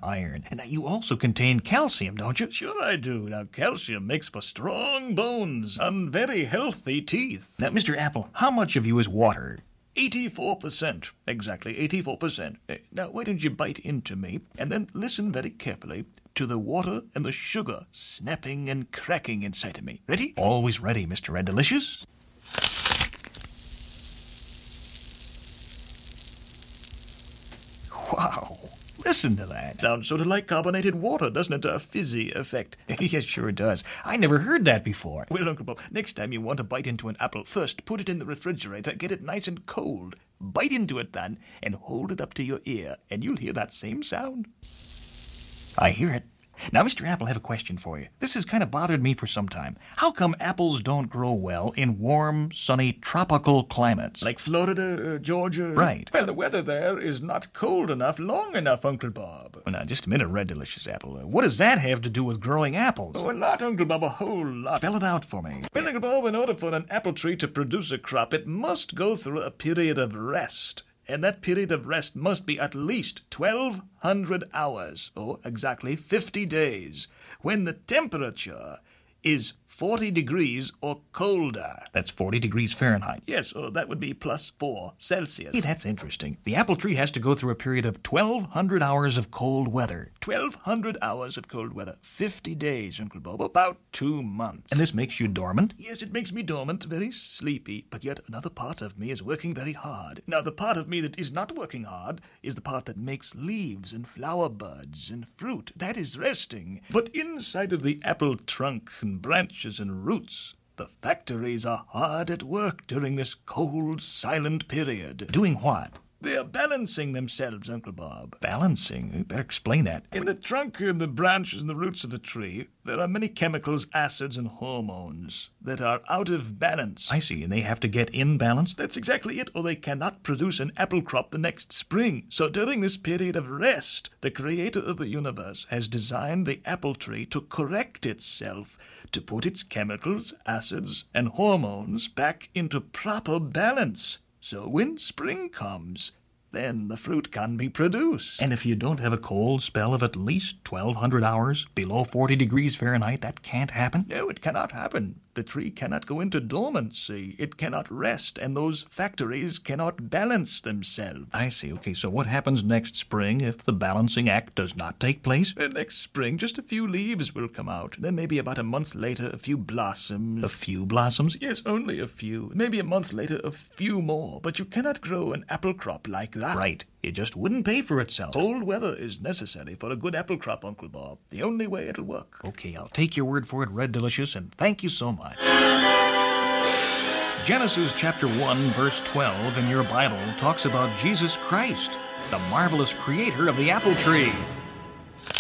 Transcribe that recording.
iron. And you also contain calcium, don't you? Sure I do. Now, calcium makes for strong bones and very healthy teeth. Now, Mr. Apple, how much of you is water? 84%. Exactly, 84%. Now, why don't you bite into me and then listen very carefully to the water and the sugar snapping and cracking inside of me. Ready? Always ready, Mr. Red Delicious. Wow. Listen to that. Sounds sort of like carbonated water, doesn't it? A fizzy effect. Yes, sure does. I never heard that before. Well, Uncle Bob, next time you want to bite into an apple, first put it in the refrigerator, get it nice and cold. Bite into it then, and hold it up to your ear, and you'll hear that same sound. I hear it. Now, Mr. Apple, I have a question for you. This has kind of bothered me for some time. How come apples don't grow well in warm, sunny, tropical climates? Like Florida, Georgia? Right. Well, the weather there is not cold enough, long enough, Uncle Bob. Well, now, just a minute, Red Delicious Apple. What does that have to do with growing apples? Oh, a lot, Uncle Bob, a whole lot. Spell it out for me. Well, Uncle Bob, in order for an apple tree to produce a crop, it must go through a period of rest. And that period of rest must be at least 1,200 hours, or exactly 50 days, when the temperature is 40 degrees or colder. That's 40 degrees Fahrenheit. Yes, that would be +4 Celsius. Hey, that's interesting. The apple tree has to go through a period of 1,200 hours of cold weather. 1,200 hours of cold weather. 50 days, Uncle Bob. About 2 months. And this makes you dormant? Yes, it makes me dormant, very sleepy. But yet another part of me is working very hard. Now, the part of me that is not working hard is the part that makes leaves and flower buds and fruit. That is resting. But inside of the apple trunk and branches and roots, the factories are hard at work during this cold, silent period. Doing what? They are balancing themselves, Uncle Bob. Balancing? You better explain that. In the trunk and the branches and the roots of the tree, there are many chemicals, acids, and hormones that are out of balance. I see, and they have to get in balance? That's exactly it, or they cannot produce an apple crop the next spring. So during this period of rest, the creator of the universe has designed the apple tree to correct itself, to put its chemicals, acids, and hormones back into proper balance. So when spring comes, then the fruit can be produced. And if you don't have a cold spell of at least 1,200 hours below 40 degrees Fahrenheit, that can't happen? No, it cannot happen. The tree cannot go into dormancy. It cannot rest, and those factories cannot balance themselves. I see. Okay, so what happens next spring if the balancing act does not take place? Next spring, just a few leaves will come out. Then maybe about a month later, a few blossoms. A few blossoms? Yes, only a few. Maybe a month later, a few more. But you cannot grow an apple crop like that. Right. It just wouldn't pay for itself. Cold weather is necessary for a good apple crop, Uncle Bob. The only way it'll work. Okay, I'll take your word for it, Red Delicious, and thank you so much. Genesis chapter 1, verse 12 in your Bible talks about Jesus Christ, the marvelous creator of the apple tree.